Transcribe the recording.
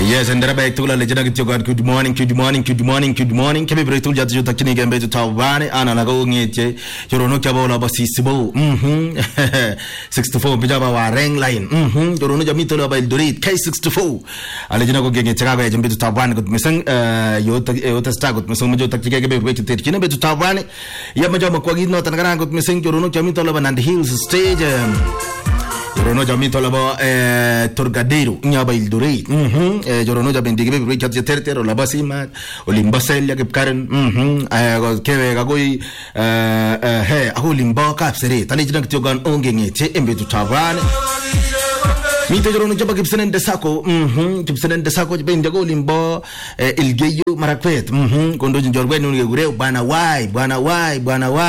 Yes, and rabbi tula lejana kityogan good morning. Kebe bretul jatu takini gembe to tawani ana nago ngete yorono kabola basisibo 64 bijaba wa reng line yorono jamito la Eldoret K64 alejana go genge chaka ga jambe to tawani gut misang yota sta gut misang majo takike gebe bretu terkina be to tawani ya majo makwagi no tanagara gut misang yorono jamito la Nandi Hills stage Jorono jamito labo Torgadero nyaba Eldoret jorono jabendige be chat tertero la basima olimbasel ya karen kebe gagoi he aholimba kapsere talijina kityogan ongengete embe tutavane mito jorono jaba gibsenen de sako bende go limbo ilgeyo marakwet kondo jorgwe nunge gure bana wai